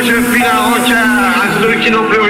je file un rencard à ceux qui n'ont plus